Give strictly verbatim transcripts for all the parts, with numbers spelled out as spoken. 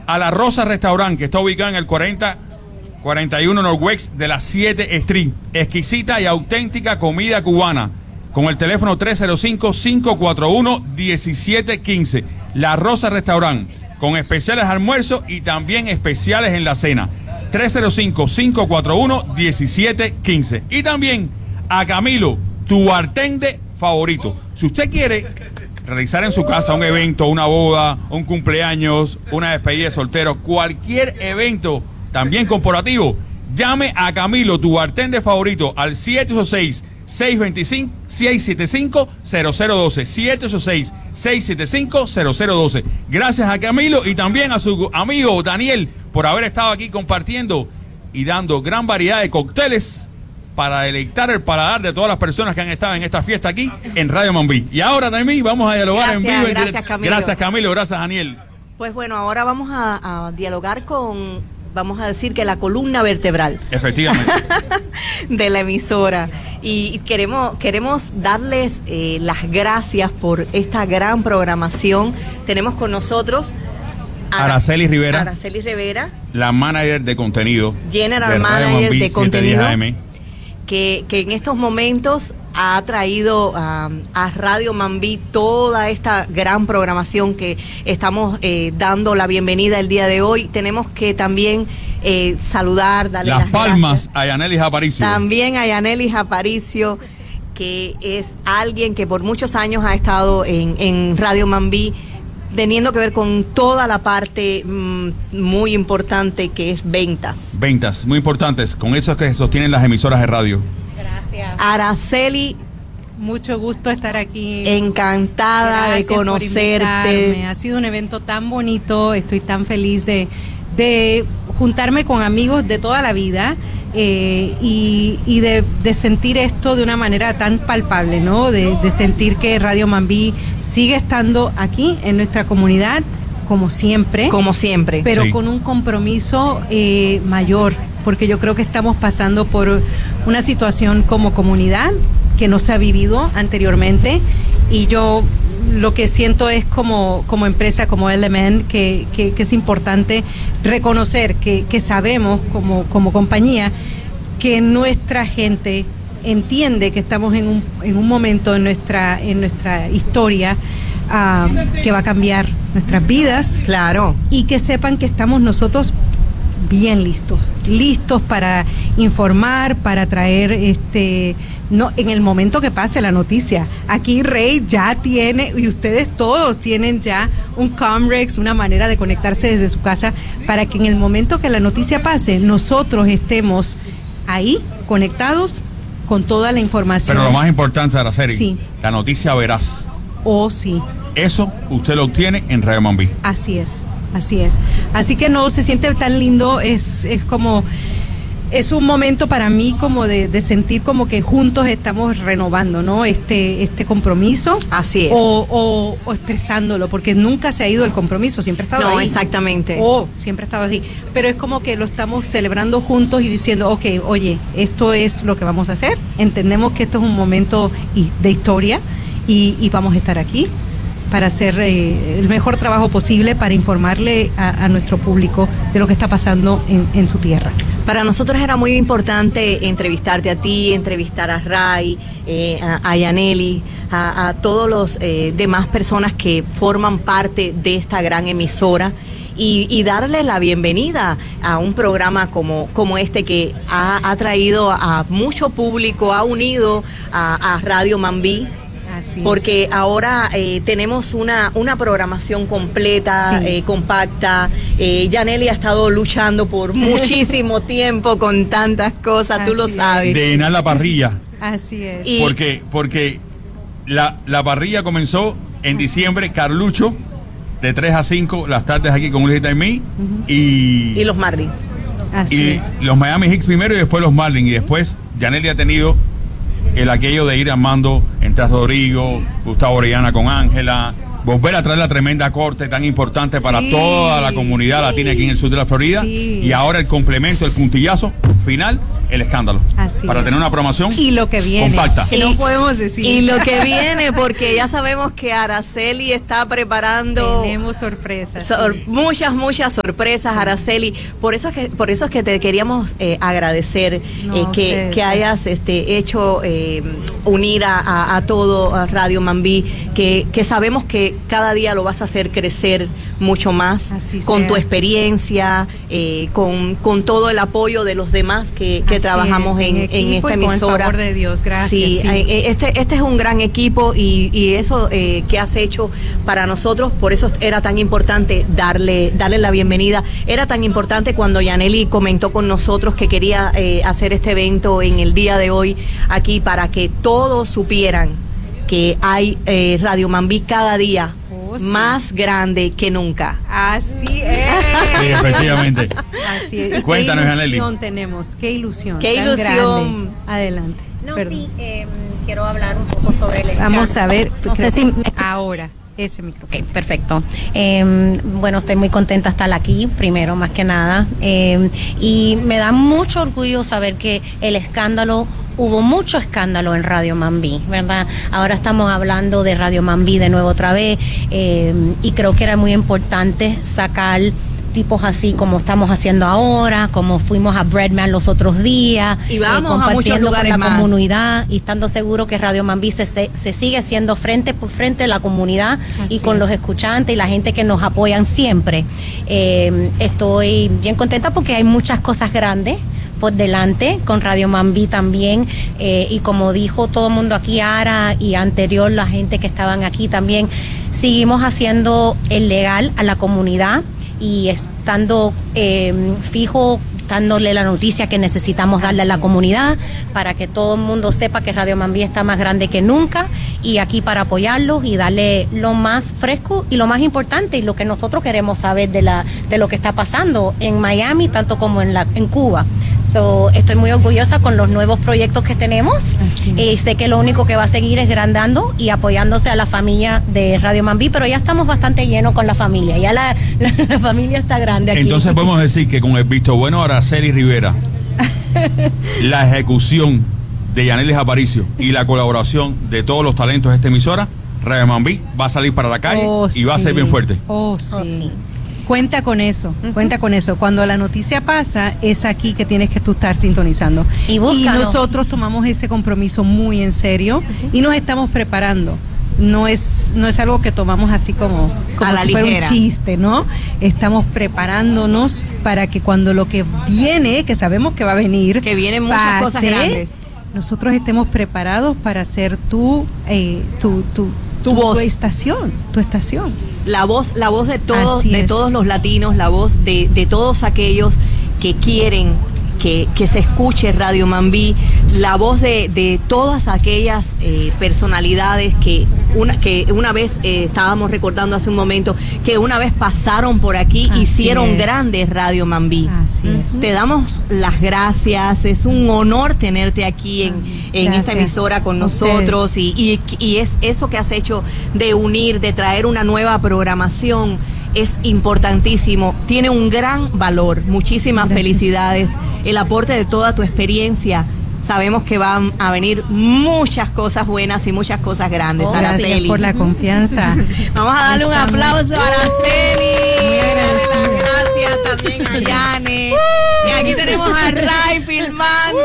a La Rosa Restaurant, que está ubicado en el cuarenta cuarenta y uno Northwest de la siete Street. Exquisita y auténtica comida cubana. Con el teléfono tres cero cinco, cinco cuatro uno, uno siete uno cinco. La Rosa Restaurant, con especiales almuerzos y también especiales en la cena. tres cero cinco, cinco cuatro uno, uno siete uno cinco. Y también a Camilo, tu bartender favorito. Si usted quiere realizar en su casa un evento, una boda, un cumpleaños, una despedida de soltero, cualquier evento también corporativo, llame a Camilo, tu bartender favorito, al siete ocho seis, seis dos cinco, seis siete cinco, cero cero uno dos, siete ocho seis, seis siete cinco, cero cero uno dos. Gracias a Camilo y también a su amigo Daniel por haber estado aquí compartiendo y dando gran variedad de cócteles para deleitar el paladar de todas las personas que han estado en esta fiesta aquí en Radio Mambí. Y ahora también vamos a dialogar gracias, en vivo. Gracias, en Camilo. Gracias, Camilo. Gracias, Daniel. Pues bueno, ahora vamos a, a dialogar con, vamos a decir que la columna vertebral. Efectivamente. De la emisora. Y queremos, queremos darles eh, las gracias por esta gran programación. Tenemos con nosotros a Araceli Rivera. Araceli Rivera. La manager de contenido. General Manager de contenido. Que, que en estos momentos ha traído uh, a Radio Mambí toda esta gran programación que estamos eh, dando la bienvenida el día de hoy. Tenemos que también eh, saludar, darle las, las palmas gracias. a Yanelis Aparicio. También a Yanelis Aparicio, que es alguien que por muchos años ha estado en, en Radio Mambí, teniendo que ver con toda la parte mmm, muy importante que es ventas. Ventas, muy importantes. Con eso es que sostienen las emisoras de radio. Gracias. Araceli, mucho gusto estar aquí. Encantada Gracias de conocerte. Ha sido un evento tan bonito. Estoy tan feliz de, de juntarme con amigos de toda la vida. Eh, y, y de, de sentir esto de una manera tan palpable, ¿no? De, de sentir que Radio Mambí sigue estando aquí en nuestra comunidad, como siempre. Como siempre. Pero sí, con un compromiso eh, mayor, porque yo creo que estamos pasando por una situación como comunidad que no se ha vivido anteriormente, y yo lo que siento es como, como empresa, como L M N, que, que, que es importante reconocer que, que sabemos como, como compañía que nuestra gente entiende que estamos en un, en un momento en nuestra, en nuestra historia uh, que va a cambiar nuestras vidas. Claro. Y que sepan que estamos nosotros bien listos, listos para informar, para traer este... No, en el momento que pase la noticia. Aquí Rey ya tiene, y ustedes todos tienen ya un Comrex, una manera de conectarse desde su casa, para que en el momento que la noticia pase, nosotros estemos ahí, conectados con toda la información. Pero lo más importante, Araceli, sí, la noticia veraz. Oh, sí. Eso usted lo obtiene en Radio Mambí. Así es, así es. Así que no, se siente tan lindo, es, es como... Es un momento para mí como de, de sentir como que juntos estamos renovando, ¿no? Este este compromiso. Así es. O, o, o expresándolo, porque nunca se ha ido el compromiso, siempre ha estado ahí. No, exactamente. O siempre ha estado así. Pero es como que lo estamos celebrando juntos y diciendo, ok, oye, esto es lo que vamos a hacer. Entendemos que esto es un momento de historia y, y vamos a estar aquí para hacer eh, el mejor trabajo posible para informarle a, a nuestro público de lo que está pasando en, en su tierra. Para nosotros era muy importante entrevistarte a ti, entrevistar a Ray, eh, a, a Yaneli, a, a todos los eh, demás personas que forman parte de esta gran emisora y, y darle la bienvenida a un programa como, como este que ha, ha traído a mucho público, ha unido a, a Radio Mambí. Así porque es. Ahora eh, tenemos una, una programación completa, sí, eh, compacta. Eh, Yaneli ha estado luchando por muchísimo tiempo con tantas cosas, así tú lo sabes. De llenar la parrilla. Así es. Y porque porque la, la parrilla comenzó en diciembre, Carlucho, de tres a cinco, las tardes aquí con Luisita y mí. Uh-huh. y, y los Marlins. Así y es. Los Miami Heat primero y después los Marlins. Y después Yaneli ha tenido el aquello de ir armando entre Rodrigo, Gustavo Orellana con Ángela, volver a traer la tremenda corte tan importante para sí, toda la comunidad sí, latina aquí en el sur de la Florida, sí, y ahora el complemento, el puntillazo final El Escándalo. Así para es. tener una programación y lo que viene, compacta. que no podemos decir. Y lo que viene, porque ya sabemos que Araceli está preparando tenemos sorpresas. sor- sí. muchas, muchas sorpresas, Araceli. Por eso es que, por eso es que te queríamos eh, agradecer No, eh, a que, ustedes, que hayas este, hecho eh, unir a, a, a todo a Radio Mambí, que, que sabemos que cada día lo vas a hacer crecer mucho más, Así con sea. tu experiencia, eh, con, con todo el apoyo de los demás que, que Así trabajamos es, en, en en equipo esta y con el emisora. favor de Dios, gracias, Sí, sí. eh, este, este es un gran equipo y, y eso eh, que has hecho para nosotros, por eso era tan importante darle, darle la bienvenida. Era tan importante cuando Yaneli comentó con nosotros que quería eh, hacer este evento en el día de hoy aquí para que todos supieran que hay eh, Radio Mambí cada día Oh, sí. más grande que nunca. Así es. Sí, efectivamente. Así es. Y Cuéntanos, qué Yaneli. ilusión tenemos, qué ilusión. Qué tan ilusión. grande. Adelante. No, Perdón. sí, eh, quiero hablar un poco sobre el Vamos a ver. No sé creo- si me- ahora, ese micrófono. Ok, perfecto. Eh, bueno, estoy muy contenta de estar aquí, primero, más que nada. Eh, y me da mucho orgullo saber que el escándalo, hubo mucho escándalo en Radio Mambí, ¿verdad? Ahora estamos hablando de Radio Mambí de nuevo otra vez. Eh, y creo que era muy importante sacar tipos así como estamos haciendo ahora, como fuimos a Breadman los otros días. Y vamos a muchos compartiendo lugares con la más. comunidad y estando seguro que Radio Mambí se, se, se sigue haciendo frente por frente a la comunidad Así y con es. los escuchantes y la gente que nos apoyan siempre. Eh, estoy bien contenta porque hay muchas cosas grandes por delante con Radio Mambí también, eh, y como dijo todo el mundo aquí, Ara, y anterior la gente que estaban aquí también, seguimos haciendo el legal a la comunidad y estando eh, fijo, dándole la noticia que necesitamos darle a la comunidad para que todo el mundo sepa que Radio Mambí está más grande que nunca y aquí para apoyarlos y darle lo más fresco y lo más importante y lo que nosotros queremos saber de la de lo que está pasando en Miami tanto como en la en Cuba. So, estoy muy orgullosa con los nuevos proyectos que tenemos Así y sé que lo único que va a seguir es grandando y apoyándose a la familia de Radio Mambí, pero ya estamos bastante llenos con la familia, ya la, la, la familia está grande aquí. Entonces podemos decir que con el visto bueno de Araceli Rivera, la ejecución de Yaneli Aparicio y la colaboración de todos los talentos de esta emisora, Radio Mambí va a salir para la calle Oh, y va a ser sí. bien fuerte. Oh, sí. Oh, sí. Cuenta con eso, cuenta con eso. Cuando la noticia pasa, es aquí que tienes que tú estar sintonizando. Y búscalo. nosotros tomamos ese compromiso muy en serio y nos estamos preparando. No es, no es algo que tomamos así como, como A la si fuera un ligera. chiste, ¿no? Estamos preparándonos para que cuando lo que viene, que sabemos que va a venir, Que vienen muchas cosas grandes. nosotros estemos preparados para hacer tu, eh, tu, tu, Tu voz. tu estación, tu estación. La voz, la voz de todos, Así de es. todos los latinos, la voz de, de todos aquellos que quieren que, que se escuche Radio Mambí, la voz de, de todas aquellas eh, personalidades que una, que una vez eh, estábamos recordando hace un momento, que una vez pasaron por aquí, Así hicieron es. grandes Radio Mambí. Así es. Te damos las gracias, es un honor tenerte aquí en, en Gracias. esta emisora con A nosotros y, y, y es eso que has hecho de unir, de traer una nueva programación, es importantísimo, tiene un gran valor. Muchísimas Gracias. felicidades, el aporte de toda tu experiencia. Sabemos que van a venir muchas cosas buenas y muchas cosas grandes, Oh, Gracias Araceli. por la confianza. Vamos a darle un Estamos- aplauso a Araceli. Muy agradecida. Dale las gracias también a Yane. Y aquí tenemos a Ray filmando.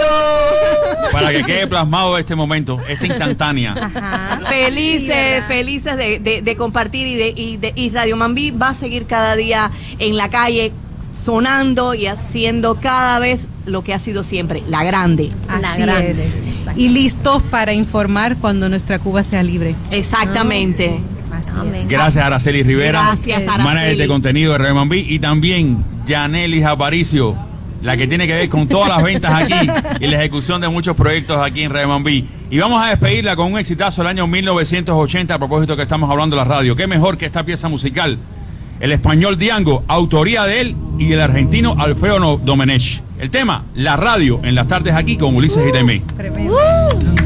Para que quede plasmado este momento, esta instantánea. Ajá. Felices, felices de, de- de compartir y, de, y, de- y Radio Mambí va a seguir cada día en la calle sonando y haciendo cada vez lo que ha sido siempre, la grande. La Así grande. es. Exacto. Y listos para informar cuando nuestra Cuba sea libre. Exactamente. Así Amén. es. Gracias, Araceli Rivera. Gracias, Araceli. Manager de contenido de Radio Mambí. Y también Yaneli Aparicio, la que tiene que ver con todas las ventas aquí y la ejecución de muchos proyectos aquí en Radio Mambí. Y vamos a despedirla con un exitazo del año mil novecientos ochenta, a propósito que estamos hablando de la radio. ¿Qué mejor que esta pieza musical? El español Diango, autoría de él y del argentino Alfredo Domenech. El tema, la radio, en las tardes aquí con Ulises y Taimé. Tremendo.